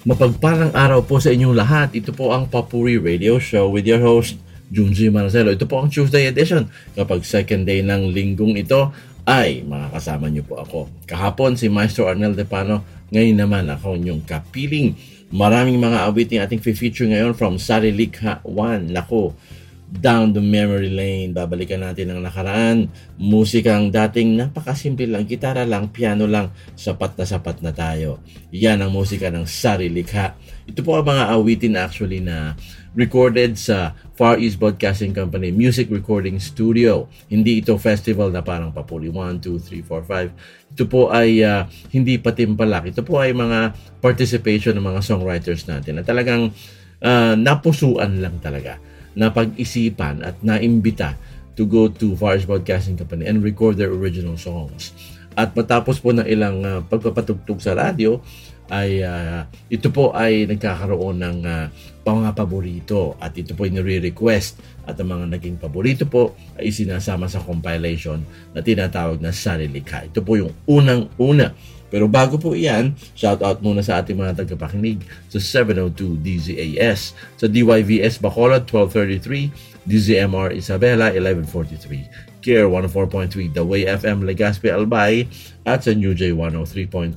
Mapagpalang araw po sa inyong lahat. Ito po ang Papuri Radio Show with your host, Junji Marcelo. Ito po ang Tuesday edition. Kapag second day ng linggong ito, ay makakasama niyo po ako. Kahapon si Maestro Arnel Depano. Ngayon naman ako inyong kapiling. Maraming mga awiting ating feature ngayon from Sarilikha 1. Nako, down the memory lane. Babalikan natin ang nakaraan. Musikang dating napakasimple lang. Gitara lang, piano lang. Sapat na tayo. Yan ang musika ng Sarilikha. Ito po ang mga awitin actually na recorded sa Far East Broadcasting Company Music Recording Studio. Hindi ito festival na parang papuri 1, 2, 3, 4, 5. Ito po ay hindi patimpalak. Ito po ay mga participation ng mga songwriters natin na talagang napusuan lang talaga, na pag-isipan at naimbita to go to Far East Broadcasting Company and record their original songs. At matapos po ng ilang pagpapatugtog sa radyo, ay ito po ay nagkakaroon ng mga paborito at ito po ay nire-request at ang mga naging paborito po ay sinasama sa compilation na tinatawag na Sarilikha. Ito po yung unang-una. Pero bago po iyan, shout out muna sa ating mga tagapakinig sa 702 DZAS, sa DYVS Bacolod 1233, DZMR Isabela 1143, Care 104.3 The Way FM Legazpi Albay, at sa New J 103.3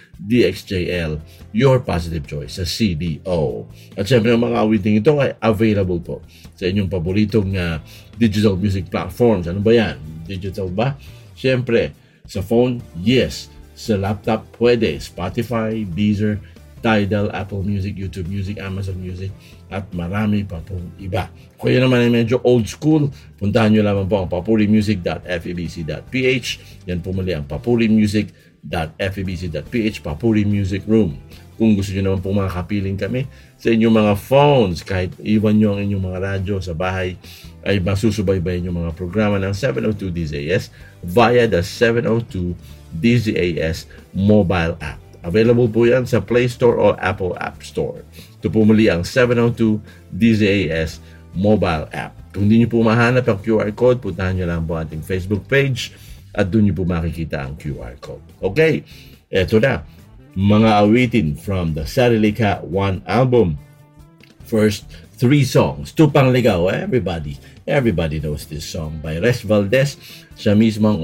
DXJL Your Positive Choice sa CDO. At syempre ang mga awiting ito ay available po sa inyong paboritong digital music platforms. Ano ba yan? Digital ba? Syempre sa phone, yes. Sa laptop, pwede. Spotify, Deezer, Tidal, Apple Music, YouTube Music, Amazon Music, at marami pa pong iba. Kung yun naman ay medyo old school, puntahan nyo lamang po ang papurimusic.febc.ph. Yan po muli ang papurimusic.febc.ph, Papuri Music Room. Kung gusto nyo naman po makapiling kami sa inyong mga phones, kahit iwan nyo ang inyong mga radyo sa bahay, ay masusubaybay yung mga programa ng 702 DZAS via the 702 DZAS mobile app. Available po yan sa Play Store o Apple App Store. Ito po muli ang 702 DZAS mobile app. Kung hindi nyo po mahanap ang QR code, puntahan nyo lang po ating Facebook page at doon nyo po makikita ang QR code. Okay, eto na. Mga awitin from the Sarilikha 1 album. First 3 songs. Tupang Ligaw. Everybody knows this song by Res Valdez. Siya mismo ang